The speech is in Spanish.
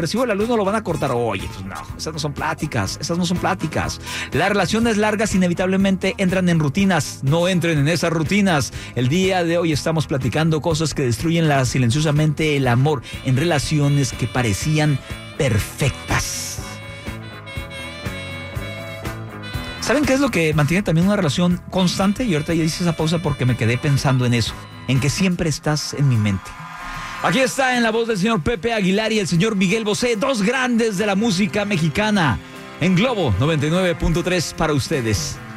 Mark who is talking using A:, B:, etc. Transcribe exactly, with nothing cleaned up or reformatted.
A: recibo de la luz no lo van a cortar. Oye, pues no, esas no son pláticas, esas no son pláticas. Las relaciones largas inevitablemente entran en rutinas, no entren en esas rutinas. El día de hoy estamos platicando cosas que destruyen la, silenciosamente el amor en relaciones que parecían perfectas. ¿Saben qué es lo que mantiene también una relación constante? Y ahorita ya hice esa pausa porque me quedé pensando en eso, en que siempre estás en mi mente. Aquí está en la voz del señor Pepe Aguilar y el señor Miguel Bosé, dos grandes de la música mexicana, en Globo noventa y nueve punto tres para ustedes.